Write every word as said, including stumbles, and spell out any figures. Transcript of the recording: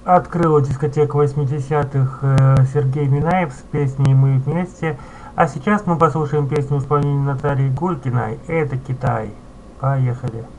Открыла дискотеку восьмидесятых э, Сергей Минаев с песней «Мы вместе». А сейчас мы послушаем песню в исполнении Натальи Гулькиной «Это Китай». Поехали.